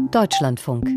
Deutschlandfunk.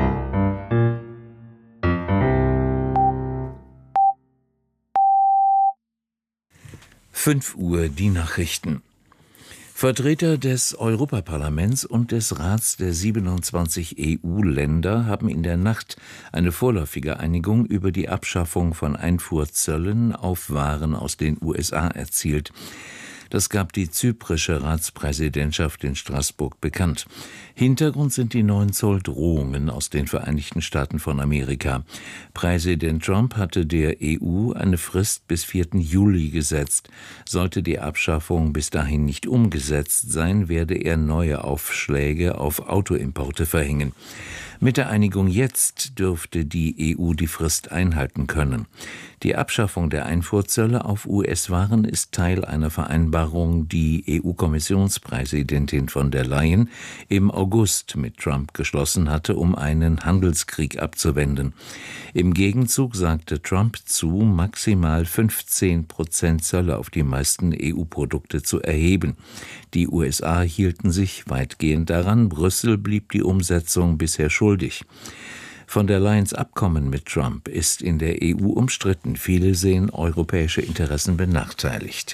Uhr die Nachrichten. Vertreter des Europaparlaments und des Rats der 27 EU-Länder haben in der Nacht eine vorläufige Einigung über die Abschaffung von Einfuhrzöllen auf Waren aus den USA erzielt. Das gab die zyprische Ratspräsidentschaft in Straßburg bekannt. Hintergrund sind die neuen Zolldrohungen aus den Vereinigten Staaten von Amerika. Präsident Trump hatte der EU eine Frist bis 4. Juli gesetzt. Sollte die Abschaffung bis dahin nicht umgesetzt sein, werde er neue Aufschläge auf Autoimporte verhängen. Mit der Einigung jetzt dürfte die EU die Frist einhalten können. Die Abschaffung der Einfuhrzölle auf US-Waren ist Teil einer Vereinbarung, die EU-Kommissionspräsidentin von der Leyen im August mit Trump geschlossen hatte, um einen Handelskrieg abzuwenden. Im Gegenzug sagte Trump zu, maximal 15% Zölle auf die meisten EU-Produkte zu erheben. Die USA hielten sich weitgehend daran, Brüssel blieb die Umsetzung bisher schuldig. Von der Leyens Abkommen mit Trump ist in der EU umstritten. Viele sehen europäische Interessen benachteiligt.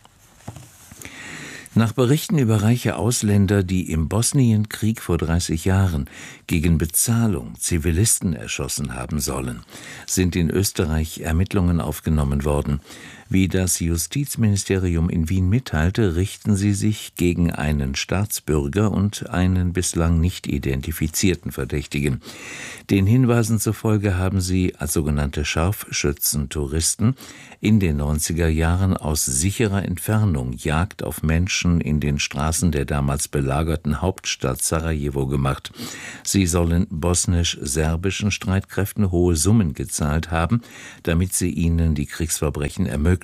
Nach Berichten über reiche Ausländer, die im Bosnienkrieg vor 30 Jahren gegen Bezahlung Zivilisten erschossen haben sollen, sind in Österreich Ermittlungen aufgenommen worden. Wie das Justizministerium in Wien mitteilte, richten sie sich gegen einen Staatsbürger und einen bislang nicht identifizierten Verdächtigen. Den Hinweisen zufolge haben sie als sogenannte Scharfschützen-Touristen in den 90er Jahren aus sicherer Entfernung Jagd auf Menschen in den Straßen der damals belagerten Hauptstadt Sarajevo gemacht. Sie sollen bosnisch-serbischen Streitkräften hohe Summen gezahlt haben, damit sie ihnen die Kriegsverbrechen ermöglichten.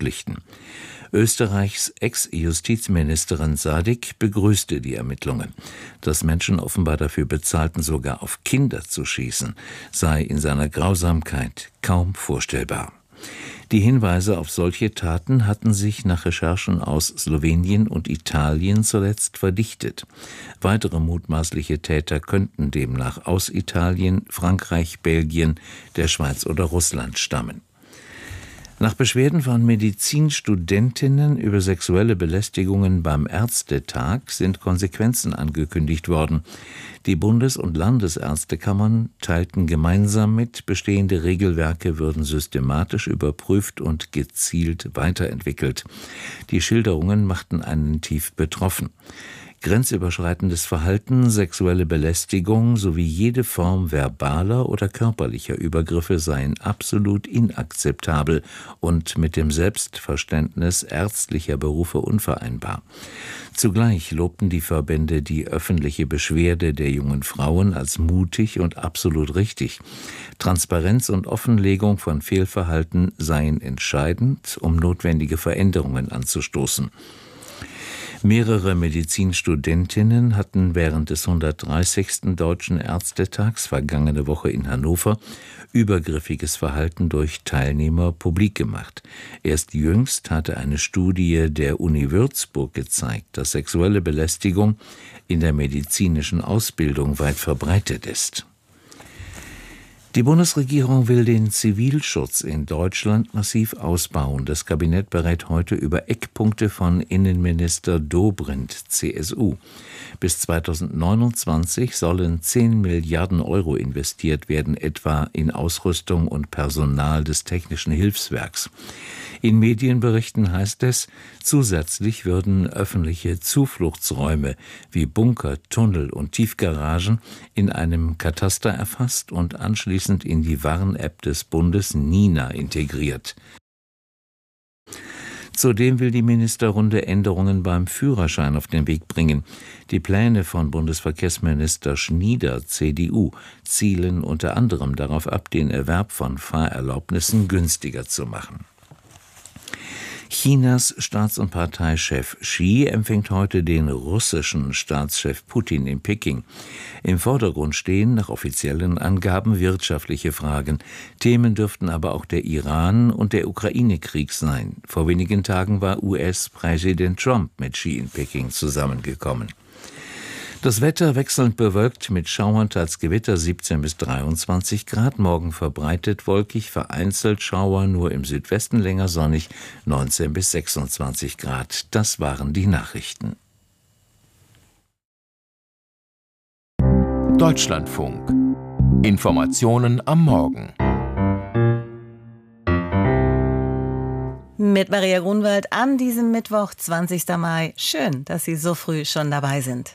Österreichs Ex-Justizministerin Sadik begrüßte die Ermittlungen. Dass Menschen offenbar dafür bezahlten, sogar auf Kinder zu schießen, sei in seiner Grausamkeit kaum vorstellbar. Die Hinweise auf solche Taten hatten sich nach Recherchen aus Slowenien und Italien zuletzt verdichtet. Weitere mutmaßliche Täter könnten demnach aus Italien, Frankreich, Belgien, der Schweiz oder Russland stammen. Nach Beschwerden von Medizinstudentinnen über sexuelle Belästigungen beim Ärztetag sind Konsequenzen angekündigt worden. Die Bundes- und Landesärztekammern teilten gemeinsam mit, bestehende Regelwerke würden systematisch überprüft und gezielt weiterentwickelt. Die Schilderungen machten einen tief betroffen. Grenzüberschreitendes Verhalten, sexuelle Belästigung sowie jede Form verbaler oder körperlicher Übergriffe seien absolut inakzeptabel und mit dem Selbstverständnis ärztlicher Berufe unvereinbar. Zugleich lobten die Verbände die öffentliche Beschwerde der jungen Frauen als mutig und absolut richtig. Transparenz und Offenlegung von Fehlverhalten seien entscheidend, um notwendige Veränderungen anzustoßen. Mehrere Medizinstudentinnen hatten während des 130. Deutschen Ärztetags vergangene Woche in Hannover übergriffiges Verhalten durch Teilnehmer publik gemacht. Erst jüngst hatte eine Studie der Uni Würzburg gezeigt, dass sexuelle Belästigung in der medizinischen Ausbildung weit verbreitet ist. Die Bundesregierung will den Zivilschutz in Deutschland massiv ausbauen. Das Kabinett berät heute über Eckpunkte von Innenminister Dobrindt, CSU. Bis 2029 sollen 10 Milliarden Euro investiert werden, etwa in Ausrüstung und Personal des Technischen Hilfswerks. In Medienberichten heißt es, zusätzlich würden öffentliche Zufluchtsräume wie Bunker, Tunnel und Tiefgaragen in einem Kataster erfasst und anschließend in die Warn-App des Bundes Nina integriert. Zudem will die Ministerrunde Änderungen beim Führerschein auf den Weg bringen. Die Pläne von Bundesverkehrsminister Schnieder, CDU, zielen unter anderem darauf ab, den Erwerb von Fahrerlaubnissen günstiger zu machen. Chinas Staats- und Parteichef Xi empfängt heute den russischen Staatschef Putin in Peking. Im Vordergrund stehen nach offiziellen Angaben wirtschaftliche Fragen. Themen dürften aber auch der Iran- und der Ukraine-Krieg sein. Vor wenigen Tagen war US-Präsident Trump mit Xi in Peking zusammengekommen. Das Wetter wechselnd bewölkt mit Schauern, teils Gewitter 17 bis 23 Grad. Morgen verbreitet wolkig, vereinzelt Schauer, nur im Südwesten länger sonnig 19 bis 26 Grad. Das waren die Nachrichten. Deutschlandfunk. Informationen am Morgen. Mit Maria Grunwald an diesem Mittwoch, 20. Mai. Schön, dass Sie so früh schon dabei sind.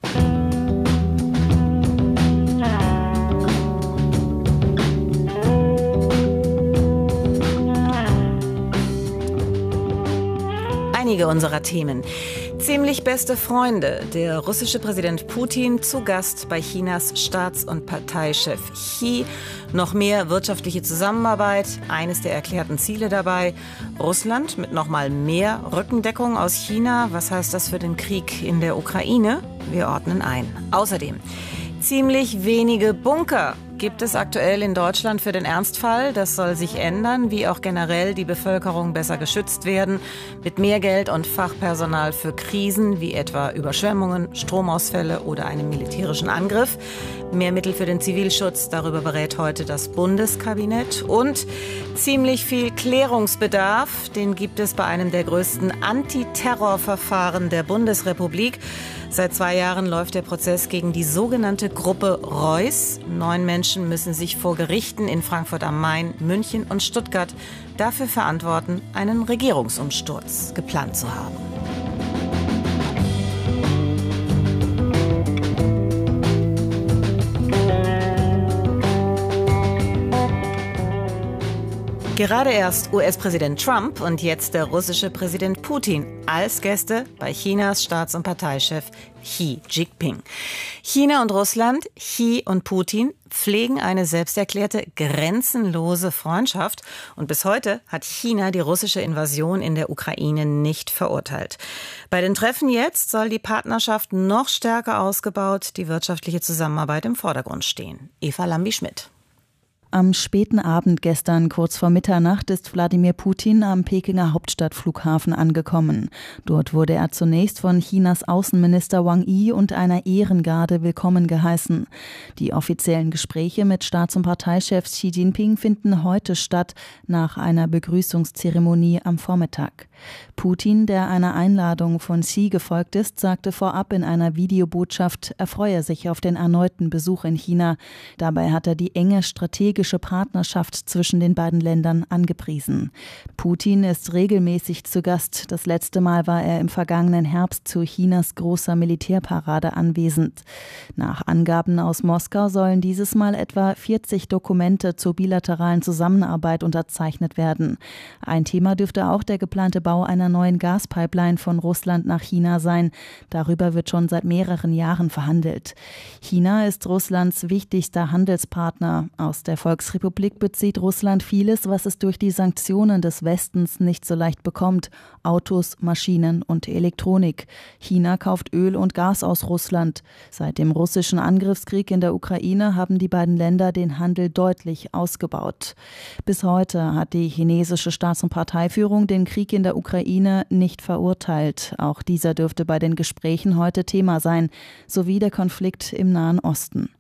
Einige unserer Themen. Ziemlich beste Freunde. Der russische Präsident Putin zu Gast bei Chinas Staats- und Parteichef Xi. Noch mehr wirtschaftliche Zusammenarbeit, eines der erklärten Ziele dabei. Russland mit noch mal mehr Rückendeckung aus China. Was heißt das für den Krieg in der Ukraine? Wir ordnen ein. Außerdem ziemlich wenige Bunker gibt es aktuell in Deutschland für den Ernstfall. Das soll sich ändern, wie auch generell die Bevölkerung besser geschützt werden. Mit mehr Geld und Fachpersonal für Krisen, wie etwa Überschwemmungen, Stromausfälle oder einem militärischen Angriff. Mehr Mittel für den Zivilschutz, darüber berät heute das Bundeskabinett. Und ziemlich viel Klärungsbedarf, den gibt es bei einem der größten Antiterrorverfahren der Bundesrepublik. Seit 2 Jahren läuft der Prozess gegen die sogenannte Gruppe Reuss. 9 Menschen müssen sich vor Gerichten in Frankfurt am Main, München und Stuttgart dafür verantworten, einen Regierungsumsturz geplant zu haben. Gerade erst US-Präsident Trump und jetzt der russische Präsident Putin als Gäste bei Chinas Staats- und Parteichef Xi Jinping. China und Russland, Xi und Putin pflegen eine selbsterklärte grenzenlose Freundschaft. Und bis heute hat China die russische Invasion in der Ukraine nicht verurteilt. Bei den Treffen jetzt soll die Partnerschaft noch stärker ausgebaut, die wirtschaftliche Zusammenarbeit im Vordergrund stehen. Eva Lambi-Schmidt. Am späten Abend gestern, kurz vor Mitternacht, ist Wladimir Putin am Pekinger Hauptstadtflughafen angekommen. Dort wurde er zunächst von Chinas Außenminister Wang Yi und einer Ehrengarde willkommen geheißen. Die offiziellen Gespräche mit Staats- und Parteichef Xi Jinping finden heute statt, nach einer Begrüßungszeremonie am Vormittag. Putin, der einer Einladung von Xi gefolgt ist, sagte vorab in einer Videobotschaft, er freue sich auf den erneuten Besuch in China. Dabei hat er die enge strategische Partnerschaft zwischen den beiden Ländern angepriesen. Putin ist regelmäßig zu Gast. Das letzte Mal war er im vergangenen Herbst zu Chinas großer Militärparade anwesend. Nach Angaben aus Moskau sollen dieses Mal etwa 40 Dokumente zur bilateralen Zusammenarbeit unterzeichnet werden. Ein Thema dürfte auch der geplante Bau einer neuen Gaspipeline von Russland nach China sein. Darüber wird schon seit mehreren Jahren verhandelt. China ist Russlands wichtigster Handelspartner. Aus der Volksrepublik bezieht Russland vieles, was es durch die Sanktionen des Westens nicht so leicht bekommt. Autos, Maschinen und Elektronik. China kauft Öl und Gas aus Russland. Seit dem russischen Angriffskrieg in der Ukraine haben die beiden Länder den Handel deutlich ausgebaut. Bis heute hat die chinesische Staats- und Parteiführung den Krieg in der Ukraine nicht verurteilt. Auch dieser dürfte bei den Gesprächen heute Thema sein, sowie der Konflikt im Nahen Osten.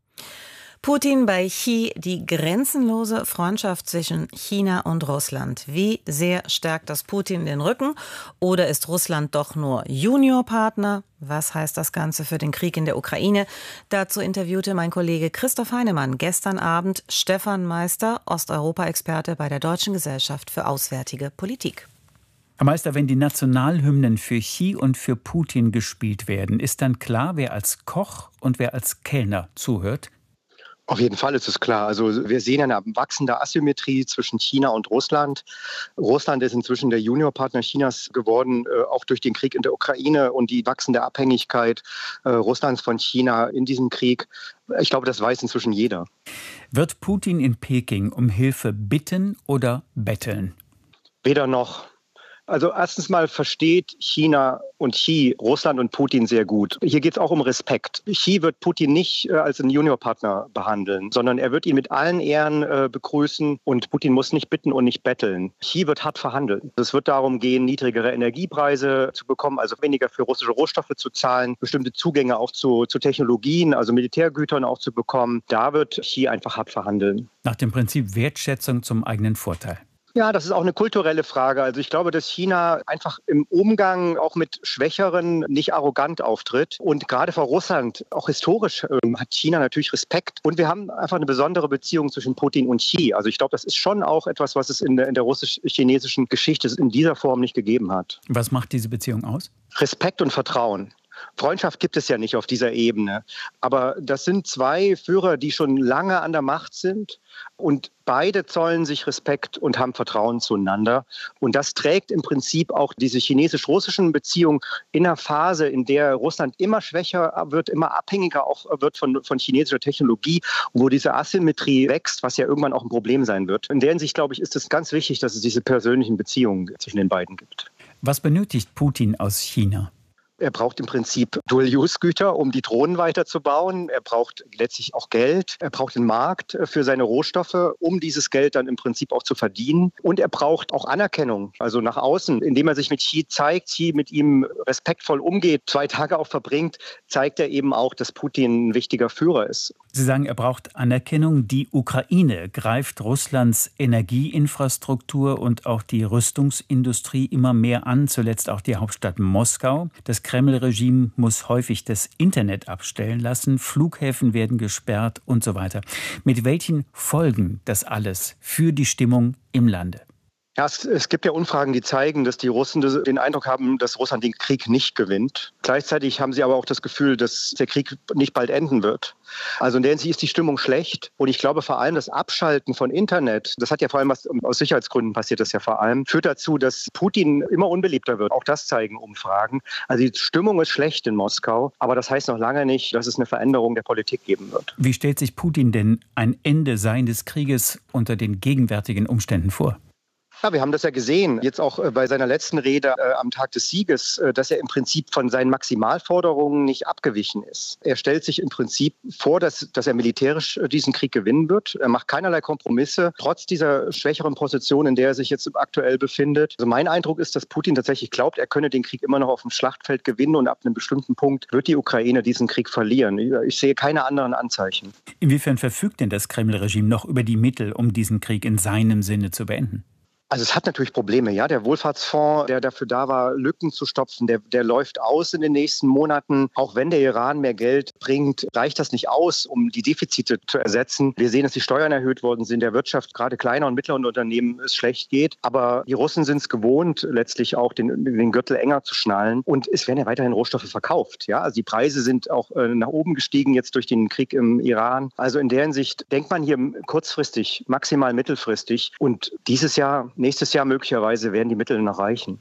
Putin bei Xi, die grenzenlose Freundschaft zwischen China und Russland. Wie sehr stärkt das Putin den Rücken? Oder ist Russland doch nur Juniorpartner? Was heißt das Ganze für den Krieg in der Ukraine? Dazu interviewte mein Kollege Christoph Heinemann gestern Abend Stefan Meister, Osteuropa-Experte bei der Deutschen Gesellschaft für Auswärtige Politik. Herr Meister, wenn die Nationalhymnen für Xi und für Putin gespielt werden, ist dann klar, wer als Koch und wer als Kellner zuhört? Auf jeden Fall ist es klar. Also wir sehen eine wachsende Asymmetrie zwischen China und Russland. Russland ist inzwischen der Juniorpartner Chinas geworden, auch durch den Krieg in der Ukraine und die wachsende Abhängigkeit Russlands von China in diesem Krieg. Ich glaube, das weiß inzwischen jeder. Wird Putin in Peking um Hilfe bitten oder betteln? Weder noch. Also erstens mal versteht China und Xi Russland und Putin sehr gut. Hier geht es auch um Respekt. Xi wird Putin nicht als einen Juniorpartner behandeln, sondern er wird ihn mit allen Ehren begrüßen und Putin muss nicht bitten und nicht betteln. Xi wird hart verhandeln. Es wird darum gehen, niedrigere Energiepreise zu bekommen, also weniger für russische Rohstoffe zu zahlen, bestimmte Zugänge auch zu Technologien, also Militärgütern auch zu bekommen. Da wird Xi einfach hart verhandeln. Nach dem Prinzip Wertschätzung zum eigenen Vorteil. Ja, das ist auch eine kulturelle Frage. Also ich glaube, dass China einfach im Umgang auch mit Schwächeren nicht arrogant auftritt. Und gerade vor Russland, auch historisch, hat China natürlich Respekt. Und wir haben einfach eine besondere Beziehung zwischen Putin und Xi. Also ich glaube, das ist schon auch etwas, was es in der russisch-chinesischen Geschichte in dieser Form nicht gegeben hat. Was macht diese Beziehung aus? Respekt und Vertrauen. Freundschaft gibt es ja nicht auf dieser Ebene. Aber das sind zwei Führer, die schon lange an der Macht sind. Und beide zollen sich Respekt und haben Vertrauen zueinander. Und das trägt im Prinzip auch diese chinesisch-russischen Beziehungen in einer Phase, in der Russland immer schwächer wird, immer abhängiger auch wird von chinesischer Technologie, wo diese Asymmetrie wächst, was ja irgendwann auch ein Problem sein wird. In der Hinsicht, glaube ich, ist es ganz wichtig, dass es diese persönlichen Beziehungen zwischen den beiden gibt. Was benötigt Putin aus China? Er braucht im Prinzip Dual-Use-Güter, um die Drohnen weiterzubauen. Er braucht letztlich auch Geld. Er braucht den Markt für seine Rohstoffe, um dieses Geld dann im Prinzip auch zu verdienen. Und er braucht auch Anerkennung, also nach außen. Indem er sich mit Xi zeigt, Xi mit ihm respektvoll umgeht, 2 Tage auch verbringt, zeigt er eben auch, dass Putin ein wichtiger Führer ist. Sie sagen, er braucht Anerkennung. Die Ukraine greift Russlands Energieinfrastruktur und auch die Rüstungsindustrie immer mehr an, zuletzt auch die Hauptstadt Moskau. Das Kreml-Regime muss häufig das Internet abstellen lassen, Flughäfen werden gesperrt und so weiter. Mit welchen Folgen das alles für die Stimmung im Lande? Ja, es gibt ja Umfragen, die zeigen, dass die Russen den Eindruck haben, dass Russland den Krieg nicht gewinnt. Gleichzeitig haben sie aber auch das Gefühl, dass der Krieg nicht bald enden wird. Also in der Hinsicht ist die Stimmung schlecht. Und ich glaube vor allem das Abschalten von Internet, das hat ja vor allem aus Sicherheitsgründen passiert das ja vor allem, führt dazu, dass Putin immer unbeliebter wird. Auch das zeigen Umfragen. Also die Stimmung ist schlecht in Moskau, aber das heißt noch lange nicht, dass es eine Veränderung der Politik geben wird. Wie stellt sich Putin denn ein Ende seines Krieges unter den gegenwärtigen Umständen vor? Ja, wir haben das ja gesehen, jetzt auch bei seiner letzten Rede am Tag des Sieges, dass er im Prinzip von seinen Maximalforderungen nicht abgewichen ist. Er stellt sich im Prinzip vor, dass er militärisch diesen Krieg gewinnen wird. Er macht keinerlei Kompromisse, trotz dieser schwächeren Position, in der er sich jetzt aktuell befindet. Also mein Eindruck ist, dass Putin tatsächlich glaubt, er könne den Krieg immer noch auf dem Schlachtfeld gewinnen und ab einem bestimmten Punkt wird die Ukraine diesen Krieg verlieren. Ich sehe keine anderen Anzeichen. Inwiefern verfügt denn das Kreml-Regime noch über die Mittel, um diesen Krieg in seinem Sinne zu beenden? Also es hat natürlich Probleme, ja. Der Wohlfahrtsfonds, der dafür da war, Lücken zu stopfen, der läuft aus in den nächsten Monaten. Auch wenn der Iran mehr Geld bringt, reicht das nicht aus, um die Defizite zu ersetzen. Wir sehen, dass die Steuern erhöht worden sind, der Wirtschaft, gerade kleiner und mittleren Unternehmen, es schlecht geht. Aber die Russen sind es gewohnt, letztlich auch den Gürtel enger zu schnallen. Und es werden ja weiterhin Rohstoffe verkauft, ja. Also die Preise sind auch nach oben gestiegen jetzt durch den Krieg im Iran. Also in der Hinsicht denkt man hier kurzfristig, maximal mittelfristig. Und nächstes Jahr möglicherweise werden die Mittel noch reichen.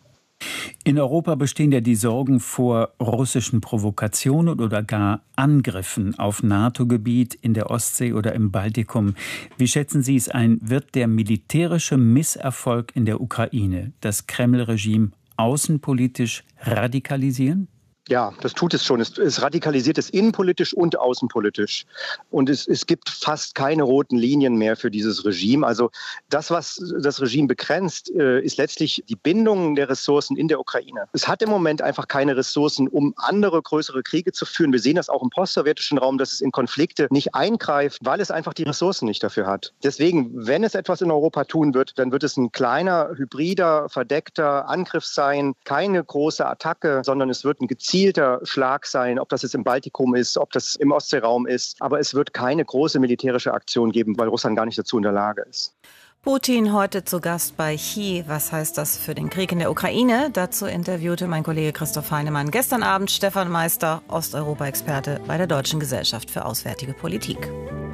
In Europa bestehen ja die Sorgen vor russischen Provokationen oder gar Angriffen auf NATO-Gebiet in der Ostsee oder im Baltikum. Wie schätzen Sie es ein? Wird der militärische Misserfolg in der Ukraine das Kreml-Regime außenpolitisch radikalisieren? Ja, das tut es schon. Es radikalisiert es innenpolitisch und außenpolitisch. Und es gibt fast keine roten Linien mehr für dieses Regime. Also das, was das Regime begrenzt, ist letztlich die Bindung der Ressourcen in der Ukraine. Es hat im Moment einfach keine Ressourcen, um andere größere Kriege zu führen. Wir sehen das auch im postsowjetischen Raum, dass es in Konflikte nicht eingreift, weil es einfach die Ressourcen nicht dafür hat. Deswegen, wenn es etwas in Europa tun wird, dann wird es ein kleiner, hybrider, verdeckter Angriff sein. Keine große Attacke, sondern es wird ein gezielter Schlag sein, ob das jetzt im Baltikum ist, ob das im Ostseeraum ist. Aber es wird keine große militärische Aktion geben, weil Russland gar nicht dazu in der Lage ist. Putin heute zu Gast bei Xi. Was heißt das für den Krieg in der Ukraine? Dazu interviewte mein Kollege Christoph Heinemann gestern Abend Stefan Meister, Osteuropa-Experte bei der Deutschen Gesellschaft für Auswärtige Politik.